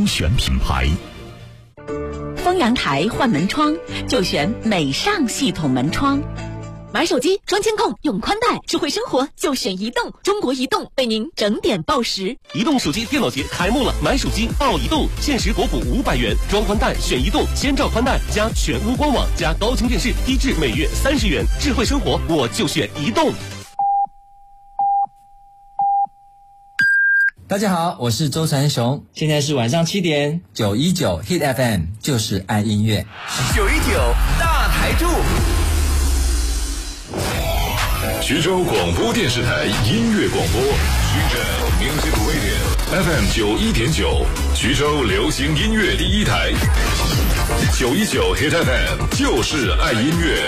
选品牌。 丰阳台换门窗就选美尚系统门窗。买手机装监控用宽带，智慧生活就选移动。中国移动为您整点报时。 移动手机电脑节开幕了，买手机到移动，限时国补500元，装宽带选移动，先兆宽带加全屋官网加高清电视，低至每月30元。智慧生活我就选移动。 大家好，我是周传雄，现在是晚上7点，919 Hit FM 就是爱音乐 ，919大台柱。 徐州广播电视台音乐广播，徐州 Music Radio FM 91.9，徐州流行音乐第一台，919 Hit FM 就是爱音乐。